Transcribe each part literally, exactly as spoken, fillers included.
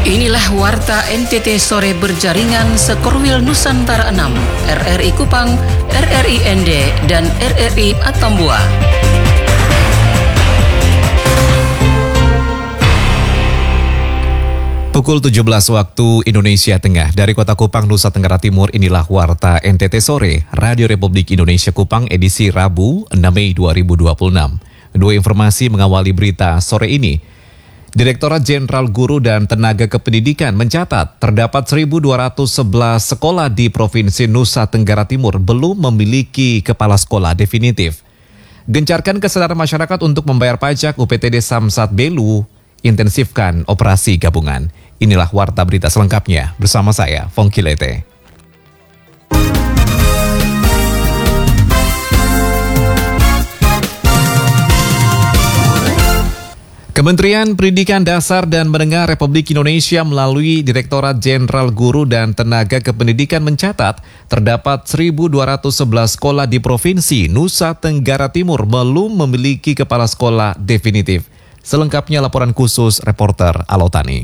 Inilah Warta N T T Sore berjaringan Sekorwil Nusantara enam, R R I Kupang, R R I N D, dan R R I Atambua. Pukul tujuh belas waktu Indonesia Tengah, dari Kota Kupang, Nusa Tenggara Timur, inilah Warta N T T Sore, Radio Republik Indonesia Kupang, edisi Rabu, enam Mei dua ribu dua puluh enam. Dua informasi mengawali berita sore ini. Direktorat Jenderal Guru dan Tenaga Kependidikan mencatat terdapat seribu dua ratus sebelas sekolah di Provinsi Nusa Tenggara Timur belum memiliki kepala sekolah definitif. Gencarkan kesadaran masyarakat untuk membayar pajak, U P T D Samsat Belu intensifkan operasi gabungan. Inilah warta berita selengkapnya bersama saya, Fongki Lete. Kementerian Pendidikan Dasar dan Menengah Republik Indonesia melalui Direktorat Jenderal Guru dan Tenaga Kependidikan mencatat terdapat seribu dua ratus sebelas sekolah di Provinsi Nusa Tenggara Timur belum memiliki kepala sekolah definitif. Selengkapnya laporan khusus reporter Alotani.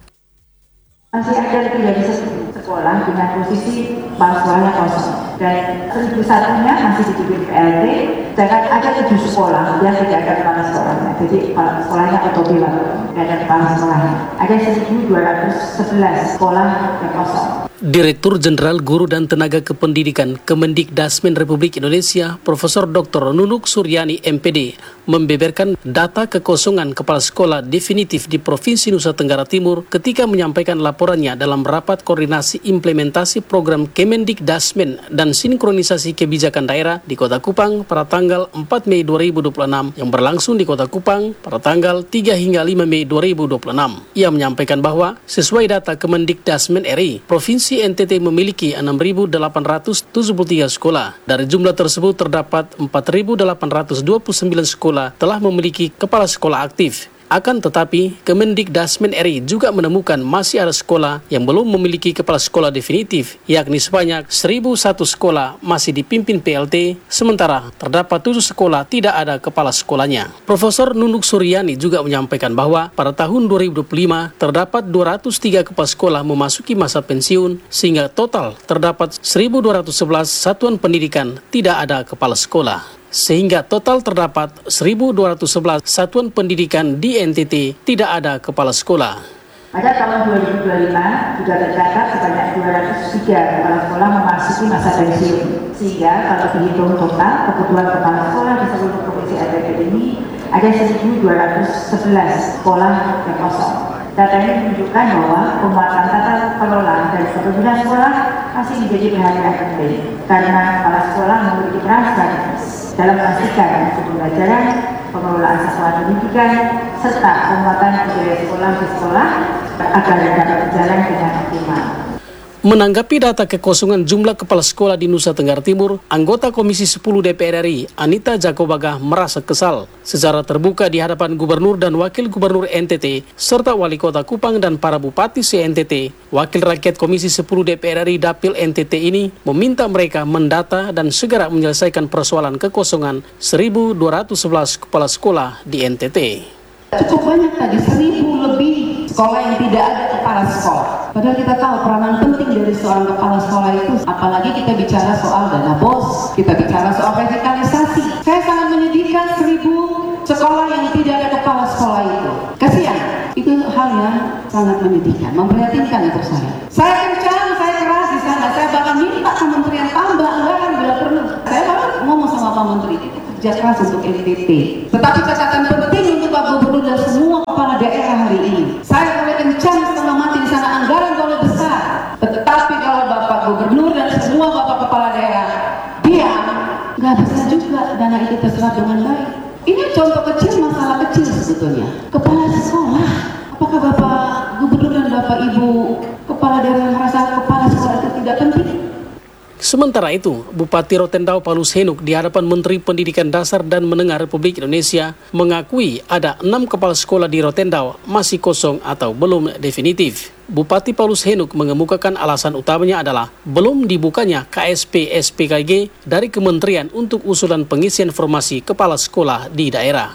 Masih ada lebih dari seribu sekolah dengan posisi kepala sekolahnya kosong, dan seribu satunya masih dipimpin P L T, sedangkan ada tujuh sekolah yang tidak ada kepala sekolahnya, jadi kepala sekolahnya otopilot, tidak ada kepala sekolahnya. Ada seribu dua ratus sebelas sekolah yang kosong. Direktur Jenderal Guru dan Tenaga Kependidikan Kemendikdasmen Republik Indonesia, Profesor Doktor Nunuk Suryani M P D, membeberkan data kekosongan kepala sekolah definitif di Provinsi Nusa Tenggara Timur ketika menyampaikan laporannya dalam rapat koordinasi implementasi program Kemendikdasmen dan sinkronisasi kebijakan daerah di Kota Kupang pada tanggal empat Mei dua ribu dua puluh enam yang berlangsung di Kota Kupang pada tanggal tiga hingga lima Mei dua ribu dua puluh enam. Ia menyampaikan bahwa sesuai data Kemendikdasmen R I, Provinsi N T T memiliki enam ribu delapan ratus tujuh puluh tiga sekolah. Dari jumlah tersebut terdapat empat ribu delapan ratus dua puluh sembilan sekolah telah memiliki kepala sekolah aktif. Akan tetapi, Kemendikdasmen R I juga menemukan masih ada sekolah yang belum memiliki kepala sekolah definitif, yakni sebanyak seribu satu sekolah masih dipimpin P L T, sementara terdapat tujuh sekolah tidak ada kepala sekolahnya. Profesor Nunuk Suryani juga menyampaikan bahwa pada tahun dua ribu dua puluh lima terdapat dua ratus tiga kepala sekolah memasuki masa pensiun, sehingga total terdapat seribu dua ratus sebelas satuan pendidikan tidak ada kepala sekolah. Sehingga total terdapat seribu dua ratus sebelas satuan pendidikan di N T T tidak ada kepala sekolah. Pada tahun dua ribu dua puluh lima juga tercatat sebanyak dua ratus tiga kepala sekolah memasuki masa pensiun. Sehingga kalau dihitung total kebutuhan kepala sekolah di seluruh provinsi N T T ini ada seribu dua ratus sebelas sekolah yang kosong. Data ini menunjukkan bahwa penguatan tata kelola dan kepemimpinan sekolah masih menjadi perhatian penting, karena kepala sekolah memiliki peran strategis dalam memastikan mutu pembelajaran, pengelolaan satuan pendidikan, serta penguatan budaya sekolah di sekolah agar dapat berjalan dengan optimal. Menanggapi data kekosongan jumlah kepala sekolah di Nusa Tenggara Timur, anggota Komisi sepuluh D P R R I, Anita Jakobagah, merasa kesal secara terbuka di hadapan Gubernur dan Wakil Gubernur N T T, serta Wali Kota Kupang dan para Bupati se-N T T. Wakil Rakyat Komisi sepuluh D P R R I Dapil N T T ini meminta mereka mendata dan segera menyelesaikan persoalan kekosongan seribu dua ratus sebelas kepala sekolah di N T T. Cukup banyak tadi, seribu lebih sekolah yang tidak ada kepala sekolah. Padahal kita tahu peranan penting dari seorang kepala sekolah itu, apalagi kita bicara soal dana bos, kita bicara soal revitalisasi. Saya sangat menyedihkan seribu sekolah yang tidak ada kepala sekolah itu. Kasihan, itu hal yang sangat menyedihkan, memprihatinkan untuk saya. Saya kencang, saya keras di sana, saya bahkan minta kementerian tambah anggaran bila perlu. Saya bahkan ngomong sama Pak Menteri, itu kerja keras untuk N T T. Tetapi catatan penting untuk Pak Gubernur dan semua kepala daerah hari ini. Saya boleh kencang setengah mati di sana, anggaran boleh besar. Tetapi kalau Bapak Gubernur dan semua Bapak kepala daerah diam, nggak bisa juga dana itu terserap dengan baik. Ini contoh kecil, masalah kecil sebetulnya. Kepala sekolah, apakah Bapak Gubernur dan Bapak Ibu kepala daerah merasa kepala sekolah itu tidak penting? Sementara itu, Bupati Rotendao Paulus Henuk di hadapan Menteri Pendidikan Dasar dan Menengah Republik Indonesia mengakui ada enam kepala sekolah di Rotendao masih kosong atau belum definitif. Bupati Paulus Henuk mengemukakan alasan utamanya adalah belum dibukanya K S P S P K G dari Kementerian untuk usulan pengisian formasi kepala sekolah di daerah.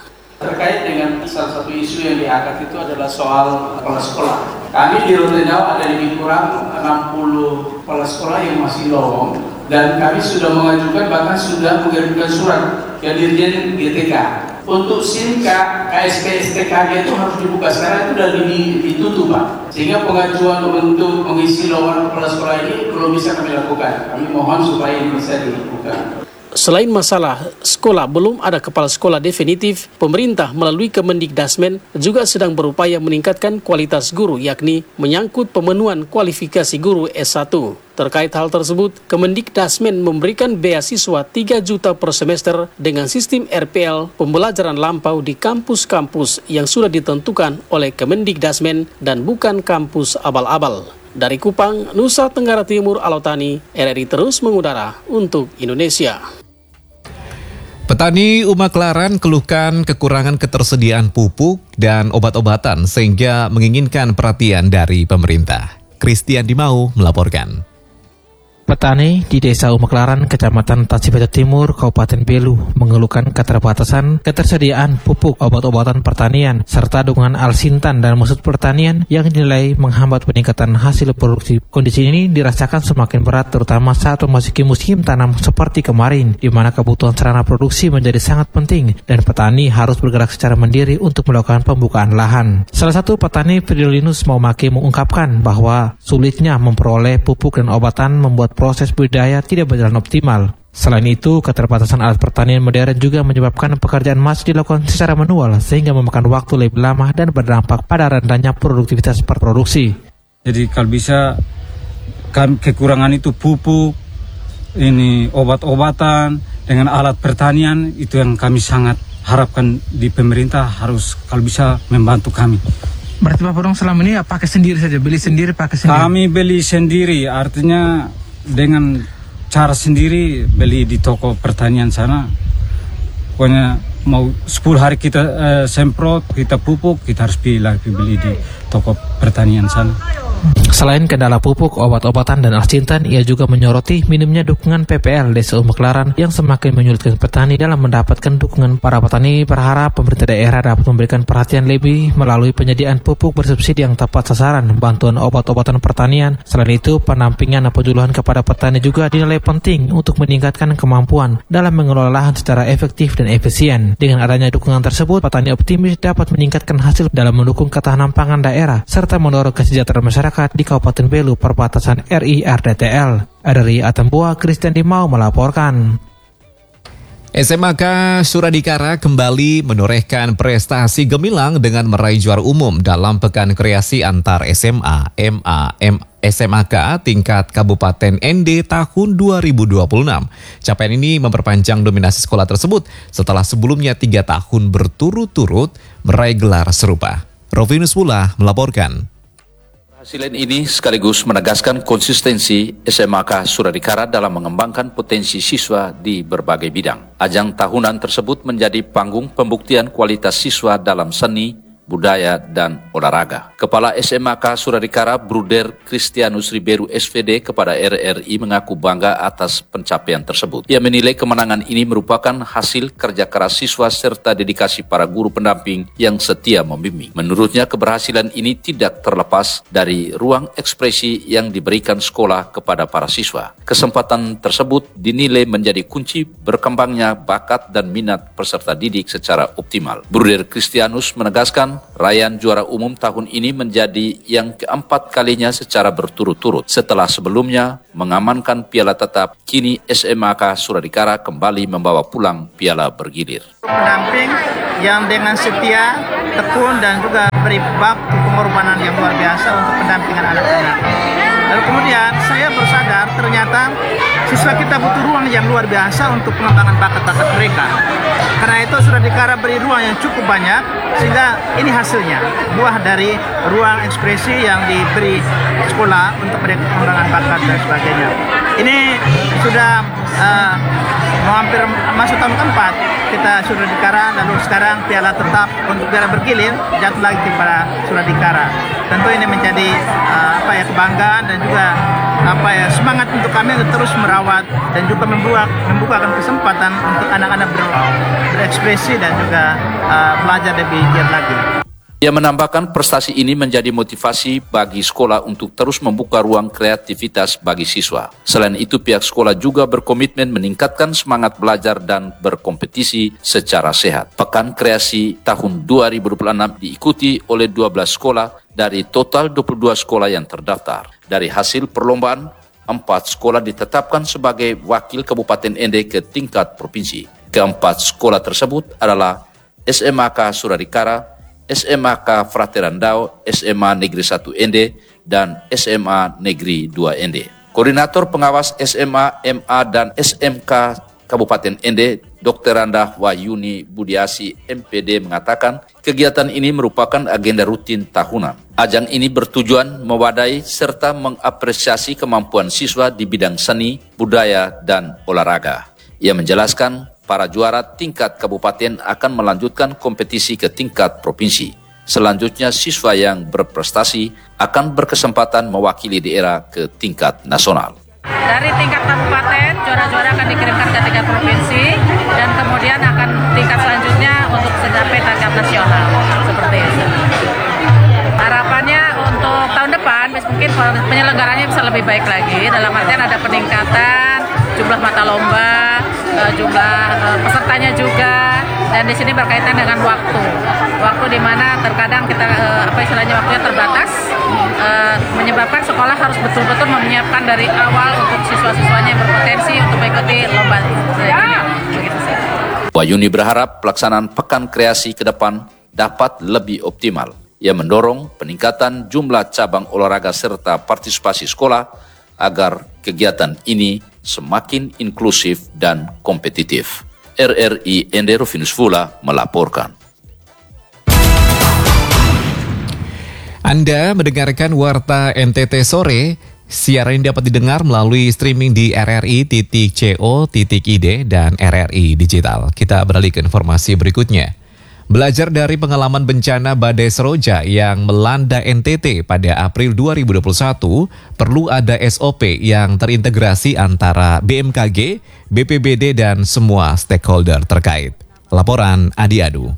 Terkait dengan salah satu isu yang diangkat itu adalah soal kepala sekolah. Kami di Rutendau ada lebih kurang enam puluh kepala sekolah yang masih lowong, dan kami sudah mengajukan, bahkan sudah mengirimkan surat ke Dirjen G T K. Untuk SIM K, K S P S T K itu harus dibuka, sekarang itu sudah ditutup Pak. Sehingga pengajuan untuk mengisi lowongan kepala sekolah ini belum bisa kami lakukan. Kami mohon supaya ini bisa dibuka. Selain masalah sekolah belum ada kepala sekolah definitif, pemerintah melalui Kemendikdasmen juga sedang berupaya meningkatkan kualitas guru, yakni menyangkut pemenuhan kualifikasi guru S satu. Terkait hal tersebut, Kemendikdasmen memberikan beasiswa tiga juta per semester dengan sistem R P L pembelajaran lampau di kampus-kampus yang sudah ditentukan oleh Kemendikdasmen dan bukan kampus abal-abal. Dari Kupang, Nusa Tenggara Timur, Alotani, R R I terus mengudara untuk Indonesia. Petani Umaklaran keluhkan kekurangan ketersediaan pupuk dan obat-obatan sehingga menginginkan perhatian dari pemerintah. Christian Dimau melaporkan. Petani di Desa Umaklaran, Kecamatan Tasibete Timur, Kabupaten Belu mengeluhkan keterbatasan ketersediaan pupuk, obat-obatan pertanian, serta dukungan alsintan dan musuh pertanian yang dinilai menghambat peningkatan hasil produksi. Kondisi ini dirasakan semakin berat terutama saat memasuki musim tanam seperti kemarin, di mana kebutuhan sarana produksi menjadi sangat penting dan petani harus bergerak secara mandiri untuk melakukan pembukaan lahan. Salah satu petani, Fridolinus Maumake, mengungkapkan bahwa sulitnya memperoleh pupuk dan obatan membuat proses budidaya tidak berjalan optimal. Selain itu, keterbatasan alat pertanian modern juga menyebabkan pekerjaan masih dilakukan secara manual sehingga memakan waktu lebih lama dan berdampak pada rendahnya produktivitas perproduksi. Jadi kalau bisa kan kekurangan itu pupuk, ini obat-obatan dengan alat pertanian, itu yang kami sangat harapkan di pemerintah harus kalau bisa membantu kami. Berarti Pak Purong selama ini pakai sendiri saja, beli sendiri, pakai sendiri? Kami beli sendiri, artinya dengan cara sendiri, beli di toko pertanian sana. Pokoknya mau sepuluh hari kita eh, semprot, kita pupuk, kita harus beli lagi beli di toko pertanian sana. Selain kendala pupuk, obat-obatan, dan alsintan, ia juga menyoroti minimnya dukungan P P L Desa Umaklaran yang semakin menyulitkan petani dalam mendapatkan dukungan. Para petani berharap pemerintah daerah dapat memberikan perhatian lebih melalui penyediaan pupuk bersubsidi yang tepat sasaran, bantuan obat-obatan pertanian. Selain itu, pendampingan dan penjuluhan kepada petani juga dinilai penting untuk meningkatkan kemampuan dalam mengelola lahan secara efektif dan efisien. Dengan adanya dukungan tersebut, petani optimis dapat meningkatkan hasil dalam mendukung ketahanan pangan daerah serta mendorong kesejahteraan masyarakat di Kabupaten Belu, perbatasan R I R D T L. R R I Atambua, Christian Dimau melaporkan. S M A K Suradikara kembali menorehkan prestasi gemilang dengan meraih juara umum dalam Pekan Kreasi Antar S M A, M A, M S M A K tingkat Kabupaten N D tahun dua ribu dua puluh enam. Capaian ini memperpanjang dominasi sekolah tersebut setelah sebelumnya tiga tahun berturut-turut meraih gelar serupa. Rovinus Pula melaporkan. Hasil ini sekaligus menegaskan konsistensi S M A K Suradikara dalam mengembangkan potensi siswa di berbagai bidang. Ajang tahunan tersebut menjadi panggung pembuktian kualitas siswa dalam seni, budaya, dan olahraga. Kepala S M A K Suradikara, Bruder Christianus Ribeiro S V D kepada R R I mengaku bangga atas pencapaian tersebut. Ia menilai kemenangan ini merupakan hasil kerja keras siswa serta dedikasi para guru pendamping yang setia membimbing. Menurutnya, keberhasilan ini tidak terlepas dari ruang ekspresi yang diberikan sekolah kepada para siswa. Kesempatan tersebut dinilai menjadi kunci berkembangnya bakat dan minat peserta didik secara optimal. Bruder Christianus menegaskan raihan juara umum tahun ini menjadi yang keempat kalinya secara berturut-turut. Setelah sebelumnya mengamankan piala tetap, kini S M A K Suradikara kembali membawa pulang piala bergilir. Pendamping yang dengan setia, tekun, dan juga beri bakti pengorbanan yang luar biasa untuk pendampingan anak-anak. Lalu kemudian saya bersadar ternyata siswa kita butuh ruang yang luar biasa untuk pengembangan bakat-bakat mereka. Karena itu Suradikara beri ruang yang cukup banyak, sehingga ini hasilnya, buah dari ruang ekspresi yang diberi sekolah untuk pengembangan bakat dan sebagainya. Ini sudah uh, mau hampir masuk tahun keempat kita Suradikara, lalu sekarang piala tetap untuk piala bergilir jatuh lagi kepada Suradikara. Tentu ini menjadi uh, apa ya kebanggaan dan juga apa ya semangat untuk kami untuk terus merawat dan juga membuka membukakan kesempatan untuk anak-anak ber, berekspresi dan juga uh, belajar lebih giat lagi. Ia menambahkan prestasi ini menjadi motivasi bagi sekolah untuk terus membuka ruang kreativitas bagi siswa. Selain itu, pihak sekolah juga berkomitmen meningkatkan semangat belajar dan berkompetisi secara sehat. Pekan Kreasi tahun dua ribu dua puluh enam diikuti oleh dua belas sekolah dari total dua puluh dua sekolah yang terdaftar. Dari hasil perlombaan, empat sekolah ditetapkan sebagai wakil Kabupaten Ende ke tingkat provinsi. Keempat sekolah tersebut adalah S M A K Suradikara, S M A K Fraterandau, S M A Negeri satu Ende, dan S M A Negeri dua Ende. Koordinator Pengawas S M A, M A, dan S M K Kabupaten Ende, Dokter Randah Wayuni Budiasi, M P D, mengatakan kegiatan ini merupakan agenda rutin tahunan. Ajang ini bertujuan mewadai serta mengapresiasi kemampuan siswa di bidang seni, budaya, dan olahraga. Ia menjelaskan para juara tingkat kabupaten akan melanjutkan kompetisi ke tingkat provinsi. Selanjutnya, siswa yang berprestasi akan berkesempatan mewakili daerah ke tingkat nasional. Dari tingkat kabupaten, juara-juara akan dikirimkan ke tingkat provinsi dan kemudian akan tingkat selanjutnya untuk mencapai tingkat nasional. Seperti itu. Harapannya untuk tahun depan, mungkin penyelenggarannya bisa lebih baik lagi. Dalam artian ada peningkatan jumlah mata lomba, jumlah pesertanya juga, dan di sini berkaitan dengan waktu. Waktu di mana terkadang kita apa istilahnya waktunya terbatas, menyebabkan sekolah harus betul-betul menyiapkan dari awal untuk siswa-siswanya yang berpotensi untuk mengikuti lomba. Begitu sih. Wayuni berharap pelaksanaan Pekan Kreasi ke depan dapat lebih optimal. Ia mendorong peningkatan jumlah cabang olahraga serta partisipasi sekolah agar kegiatan ini semakin inklusif dan kompetitif. R R I Ende Rufinus Fula melaporkan. Anda mendengarkan Warta N T T Sore. Siaran ini dapat didengar melalui streaming di r r i titik co titik i d dan R R I Digital. Kita beralih ke informasi berikutnya. Belajar dari pengalaman bencana badai Seroja yang melanda N T T pada April dua ribu dua puluh satu, perlu ada S O P yang terintegrasi antara B M K G, B P B D, dan semua stakeholder terkait. Laporan Adi Adu.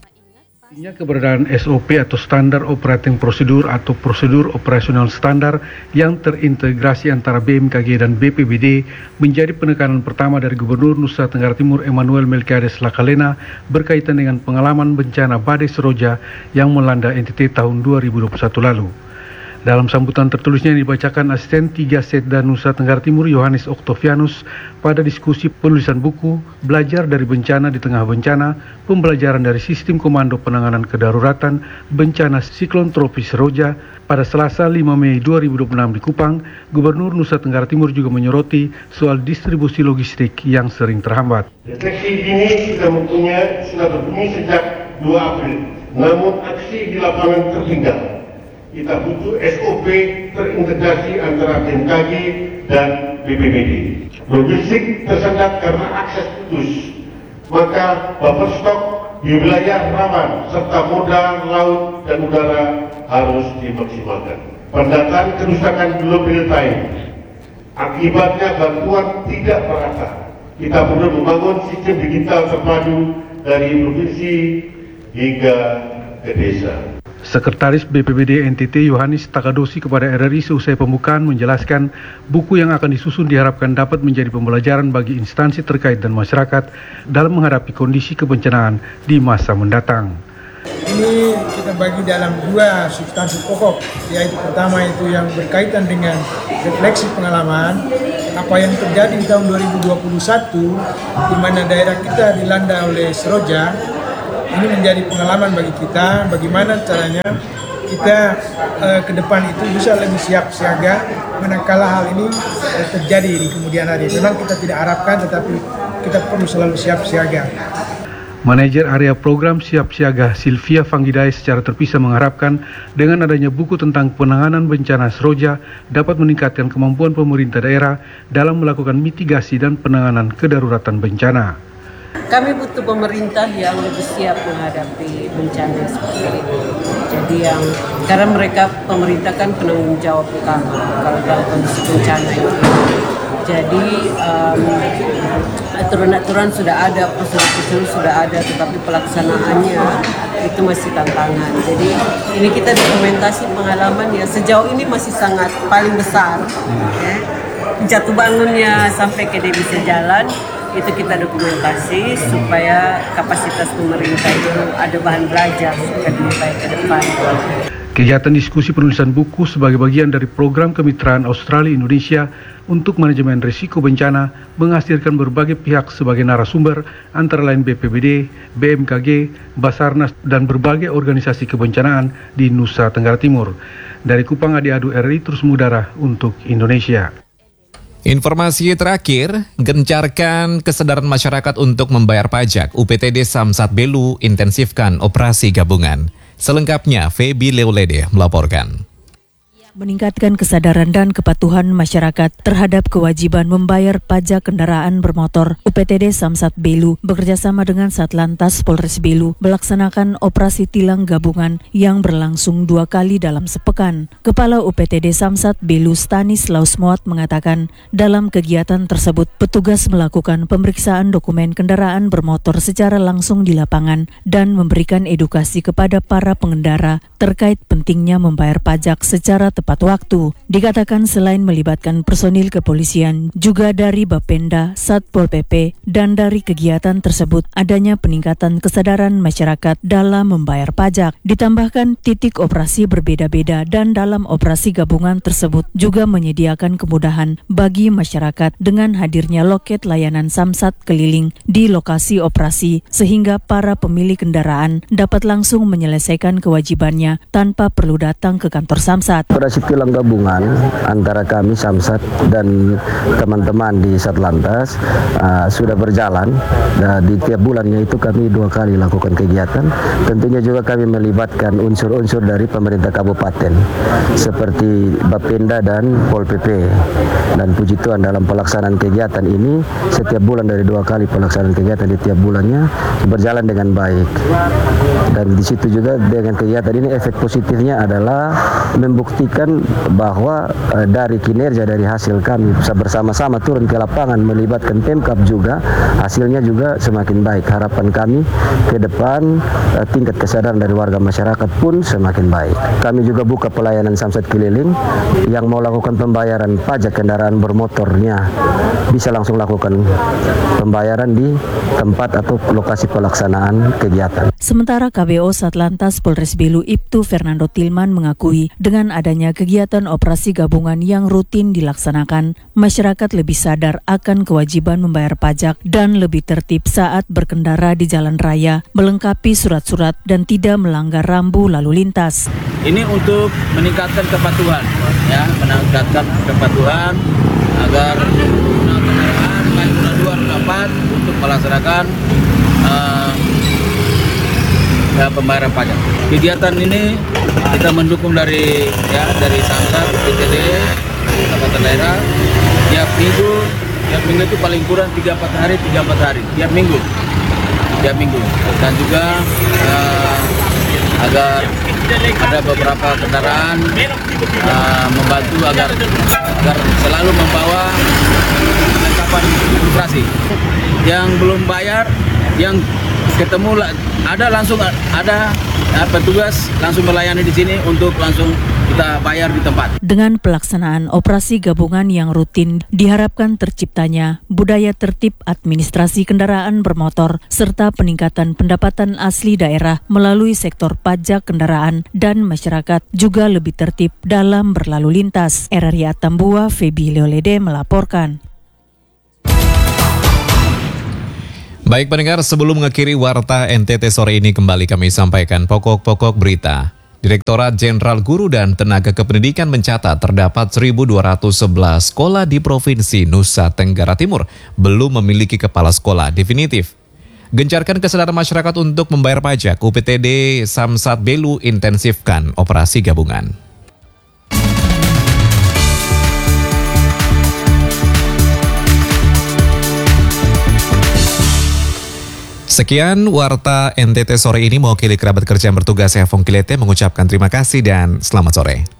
Keberadaan S O P atau Standar Operating Procedure atau Prosedur Operasional Standar yang terintegrasi antara B M K G dan B P B D menjadi penekanan pertama dari Gubernur Nusa Tenggara Timur Emmanuel Melkiades Lakalena berkaitan dengan pengalaman bencana badai Seroja yang melanda N T T tahun dua ribu dua puluh satu lalu. Dalam sambutan tertulisnya yang dibacakan Asisten tiga Setda Nusa Tenggara Timur Yohanes Octavianus pada diskusi penulisan buku Belajar dari Bencana di Tengah Bencana, pembelajaran dari Sistem Komando Penanganan Kedaruratan Bencana Siklon Tropis Seroja pada Selasa lima Mei dua ribu dua puluh enam di Kupang, Gubernur Nusa Tenggara Timur juga menyoroti soal distribusi logistik yang sering terhambat. Deteksi dini sudah mempunyai sudah berbunyi sejak dua April, namun aksi di lapangan tertinggal. Kita butuh S O P terintegrasi antara B M K G dan B P B D. Logistik tersendat karena akses putus, maka buffer stok di wilayah rawan serta modal laut dan udara harus dimaksimalkan. Pendataan kerusakan belum real time, akibatnya bantuan tidak merata. Kita perlu membangun sistem digital terpadu dari provinsi hingga ke desa. Sekretaris B P B D N T T Yohanes Takadosi kepada R R I seusai pembukaan menjelaskan buku yang akan disusun diharapkan dapat menjadi pembelajaran bagi instansi terkait dan masyarakat dalam menghadapi kondisi kebencanaan di masa mendatang. Ini kita bagi dalam dua substansi pokok, yaitu pertama itu yang berkaitan dengan refleksi pengalaman apa yang terjadi di tahun dua ribu dua puluh satu di mana daerah kita dilanda oleh Seroja. Ini menjadi pengalaman bagi kita, bagaimana caranya kita eh, ke depan itu bisa lebih siap siaga manakala hal ini eh, terjadi di kemudian hari. Memang kita tidak harapkan, tetapi kita perlu selalu siap siaga. Manajer area program Siap Siaga Sylvia Fanggidai secara terpisah mengharapkan dengan adanya buku tentang penanganan bencana Seroja dapat meningkatkan kemampuan pemerintah daerah dalam melakukan mitigasi dan penanganan kedaruratan bencana. Kami butuh pemerintah yang lebih siap menghadapi bencana seperti ini. Jadi yang karena mereka pemerintah kan penanggung jawab utama kalau dalam kondisi bencana ini. Jadi um, aturan-aturan sudah ada, prosedur-prosedur sudah ada, tetapi pelaksanaannya itu masih tantangan. Jadi ini kita dokumentasi pengalaman ya sejauh ini masih sangat paling besar. Ya. Jatuh bangunnya sampai ke dia bisa jalan. Itu kita dokumentasi supaya kapasitas pemerintah itu ada bahan belajar supaya lebih baik ke depan. Kegiatan diskusi penulisan buku sebagai bagian dari program kemitraan Australia Indonesia untuk manajemen risiko bencana menghasilkan berbagai pihak sebagai narasumber antara lain B P B D, B M K G, Basarnas dan berbagai organisasi kebencanaan di Nusa Tenggara Timur. Dari Kupang, Adi Adu R I terus mengudara untuk Indonesia. Informasi terakhir, gencarkan kesadaran masyarakat untuk membayar pajak. U P T D Samsat Belu intensifkan operasi gabungan. Selengkapnya, Feby Leolede melaporkan. Meningkatkan kesadaran dan kepatuhan masyarakat terhadap kewajiban membayar pajak kendaraan bermotor, U P T D Samsat Belu bekerjasama dengan Satlantas Polres Belu melaksanakan operasi tilang gabungan yang berlangsung dua kali dalam sepekan. Kepala U P T D Samsat Belu Stanislaus Moat mengatakan, dalam kegiatan tersebut petugas melakukan pemeriksaan dokumen kendaraan bermotor secara langsung di lapangan dan memberikan edukasi kepada para pengendara terkait pentingnya membayar pajak secara tepat waktu. Dikatakan selain melibatkan personil kepolisian, juga dari Bapenda, Satpol P P, dan dari kegiatan tersebut adanya peningkatan kesadaran masyarakat dalam membayar pajak. Ditambahkan titik operasi berbeda-beda dan dalam operasi gabungan tersebut juga menyediakan kemudahan bagi masyarakat dengan hadirnya loket layanan Samsat keliling di lokasi operasi sehingga para pemilik kendaraan dapat langsung menyelesaikan kewajibannya tanpa perlu datang ke kantor Samsat. Operasi tilang gabungan antara kami Samsat dan teman-teman di Satlantas uh, sudah berjalan. Nah, di tiap bulannya itu kami dua kali lakukan kegiatan. Tentunya juga kami melibatkan unsur-unsur dari pemerintah kabupaten seperti Bapenda dan Pol P P. Dan puji Tuhan dalam pelaksanaan kegiatan ini setiap bulan dari dua kali pelaksanaan kegiatan di tiap bulannya berjalan dengan baik. Dan di situ juga dengan kegiatan ini efek positifnya adalah membuktikan bahwa uh, dari kinerja dari hasil kami bersama-sama turun ke lapangan melibatkan Pemkab juga hasilnya juga semakin baik. Harapan kami ke depan uh, tingkat kesadaran dari warga masyarakat pun semakin baik. Kami juga buka pelayanan Samsat keliling yang mau lakukan pembayaran pajak kendaraan bermotornya bisa langsung lakukan pembayaran di tempat atau lokasi pelaksanaan kegiatan. Sementara K B O Satlantas Polres Belu Ibtu Fernando Tilman mengakui dengan adanya kegiatan operasi gabungan yang rutin dilaksanakan, masyarakat lebih sadar akan kewajiban membayar pajak dan lebih tertib saat berkendara di jalan raya, melengkapi surat-surat dan tidak melanggar rambu lalu lintas. Ini untuk meningkatkan kepatuhan, ya, meningkatkan kepatuhan agar pengguna kendaraan baik roda dua roda empat untuk melaksanakan uh, ya, pembayaran pajak. Kegiatan ini kita mendukung dari ya dari Samsat, B T D, Kabupaten daerah tiap minggu, tiap minggu itu paling kurang tiga empat hari, tiga empat hari tiap minggu, tiap minggu. Dan juga uh, agar ada beberapa kendaraan uh, membantu agar agar selalu membawa kelengkapan administrasi. Yang belum bayar, yang ketemu ada langsung ada petugas langsung melayani di sini untuk langsung kita bayar di tempat. Dengan pelaksanaan operasi gabungan yang rutin, diharapkan terciptanya budaya tertib administrasi kendaraan bermotor serta peningkatan pendapatan asli daerah melalui sektor pajak kendaraan dan masyarakat juga lebih tertib dalam berlalu lintas. R R I Atambua, Feby Leolede melaporkan. Baik pendengar, sebelum mengakhiri Warta N T T sore ini kembali kami sampaikan pokok-pokok berita. Direktorat Jenderal Guru dan Tenaga Kependidikan mencatat terdapat seribu dua ratus sebelas sekolah di Provinsi Nusa Tenggara Timur belum memiliki kepala sekolah definitif. Gencarkan kesadaran masyarakat untuk membayar pajak, U P T D Samsat Belu intensifkan operasi gabungan. Sekian Warta N T T sore ini, mewakili kerabat kerja yang bertugas saya Fong Kilete mengucapkan terima kasih dan selamat sore.